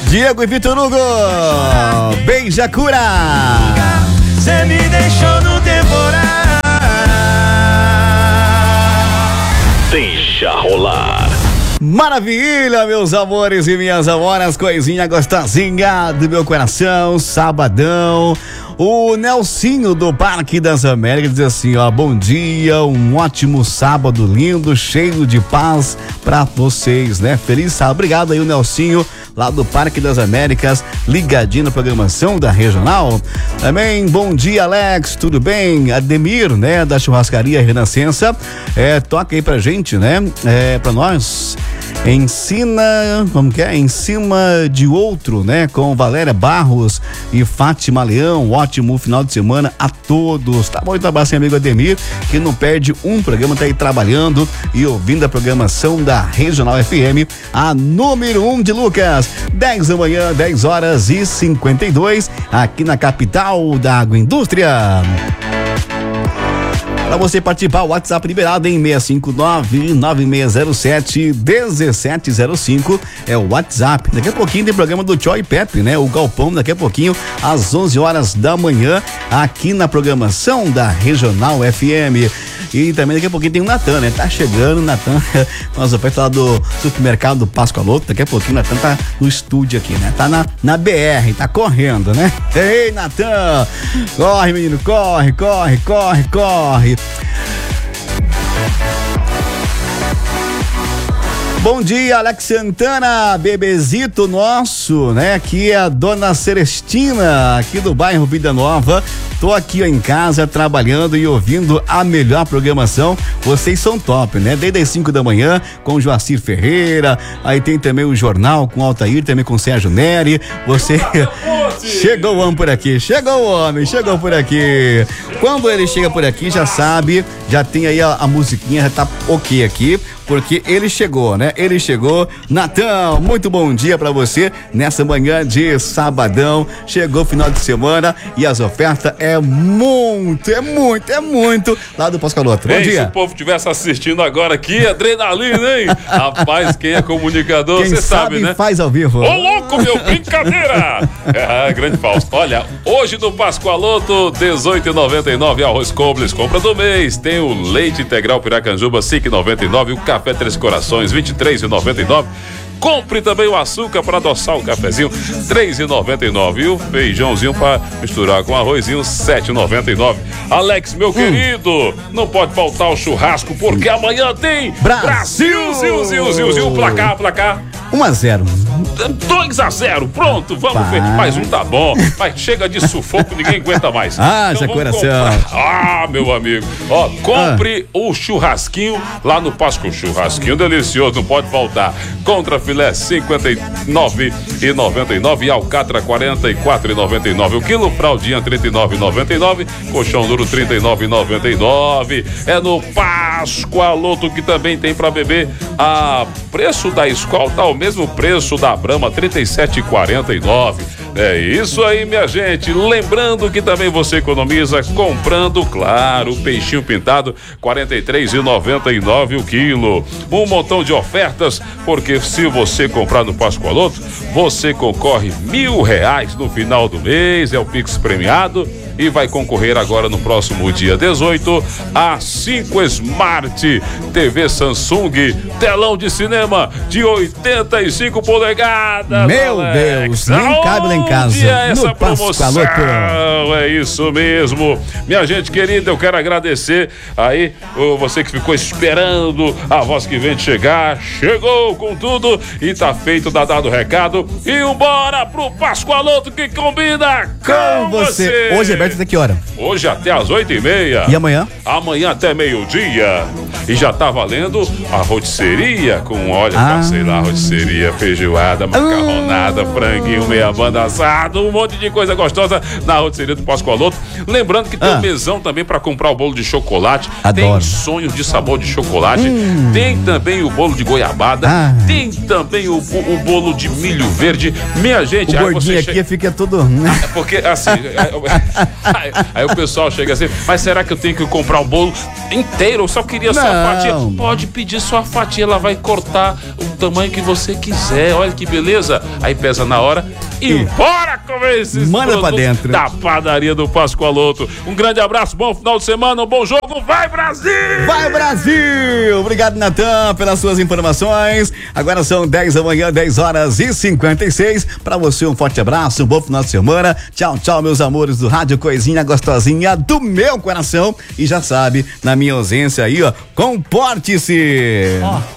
Diego e Vitor Hugo, Beija Cura. Cê me deixou no temporal. Deixa rolar. Maravilha, meus amores e minhas amoras, coisinha gostosinha do meu coração, sabadão. O Nelsinho do Parque das Américas diz assim, ó, bom dia, um ótimo sábado lindo, cheio de paz pra vocês, né? Feliz sábado. Obrigado aí o Nelsinho, lá do Parque das Américas, ligadinho na programação da Regional. Também, bom dia, Alex, tudo bem? Ademir, né, da Churrascaria Renascença, toca aí pra gente, né? Pra nós. Ensina, como que é? Em cima de outro, né? Com Valéria Barros e Fátima Leão. Ótimo final de semana a todos. Tá bom, então, abraço, amigo Ademir, que não perde um programa, tá aí trabalhando e ouvindo a programação da Regional FM, a número 1 de Lucas. 10 da manhã, 10h52, aqui na capital da agroindústria. Para você participar, o WhatsApp liberado em 659-9607-1705 é o WhatsApp. Daqui a pouquinho tem programa do Tchó e Pepe, né? O Galpão, daqui a pouquinho, às 11 horas da manhã, aqui na programação da Regional FM. E também daqui a pouquinho tem o Natan, né? Tá chegando o Natan, nossa oferta lá do supermercado do Pascoaloto. Daqui a pouquinho o Natan tá no estúdio aqui, né? Tá na BR, tá correndo, né? Ei, Natan! Corre, menino, corre, corre, corre, corre! Bom dia, Alex Santana, bebezito nosso, né? Aqui é a dona Celestina, aqui do bairro Vida Nova. Tô aqui ó, em casa trabalhando e ouvindo a melhor programação. Vocês são top, né? Desde as 5 da manhã com o Joacir Ferreira. Aí tem também o jornal com Altair, também com o Sérgio Neri. Você chegou o homem por aqui, chegou o homem, chegou por aqui. Quando ele chega por aqui, já sabe, já tem aí a musiquinha, já tá ok aqui, porque ele chegou, né? Ele chegou. Natan, muito bom dia pra você nessa manhã de sabadão. Chegou o final de semana e as ofertas é muito lá do Pascoaloto. Bom dia. Se o povo estivesse assistindo agora aqui, adrenalina, hein? Rapaz, quem é comunicador, você sabe, né? Faz ao vivo. Ô, louco, meu, brincadeira! Grande Fausto. Olha, hoje no Pascoaloto, R$18,99, arroz Cobles, compra do mês. Tem o leite integral Piracanjuba, R$5,99, o café Três Corações, R$23,99. Compre também o açúcar para adoçar o cafezinho, R$3,99. E o feijãozinho para misturar com arrozinho, R$7,99. Alex, meu querido, não pode faltar o churrasco, porque amanhã tem Brasil, Zil, placar. 1-0. 2-0, pronto, vamos ver. Mais um tá bom, mas chega de sufoco, ninguém aguenta mais. Então coração. Meu amigo, ó, compre o churrasquinho lá no Pasco. Churrasquinho delicioso, não pode faltar. Contra filé R$59,99 e alcatra R$44,99 o quilo, fraldinha R$39,99, colchão duro R$39,99. É no Pascoaloto que também tem pra beber. A preço da Skol tá o mesmo preço da Brahma, R$37,49. É isso aí, minha gente. Lembrando que também você economiza comprando, claro, peixinho pintado, R$43,99 o quilo. Um montão de ofertas, porque se você comprar no Pascoaloto, você concorre R$1.000 no final do mês, é o Pix premiado. E vai concorrer agora no próximo dia 18 a 5 Smart TV Samsung, telão de cinema de 85 polegadas. Meu Deus, nem cabe lá em casa. Essa promoção, é isso mesmo. Minha gente querida, eu quero agradecer aí você que ficou esperando a voz que vem de chegar. Chegou com tudo e tá feito, tá dado o recado. E bora pro Pascoaloto que combina com você. Hoje é até que hora? Hoje até às 8h30. E amanhã? Amanhã até meio-dia. E já tá valendo a rotisseria com, sei lá, rotisseria, feijoada, macarronada, franguinho, meia banda assado, um monte de coisa gostosa na rotisseria do Pascoaloto. Lembrando que tem um mesão também pra comprar o bolo de chocolate. Adoro. Tem sonho de sabor de chocolate. Tem também o bolo de goiabada. Tem também o bolo de milho verde. Minha gente, o gordinho aqui fica tudo... Porque assim... Aí o pessoal chega assim, mas será que eu tenho que comprar o bolo inteiro? Eu só queria só a fatia. Pode pedir sua fatia, ela vai cortar o tamanho que você quiser. Olha que beleza. Aí pesa na hora e bora comer esses manda pra dentro da padaria do Pascoaloto. Um grande abraço, bom final de semana, um bom jogo. Vai, Brasil! Vai, Brasil! Obrigado, Natan, pelas suas informações. Agora são 10 da manhã, 10h56. Pra você, um forte abraço, um bom final de semana. Tchau, tchau, meus amores do Rádio Coisinha Gostosinha do meu coração. E já sabe, na minha ausência aí, ó, comporte-se!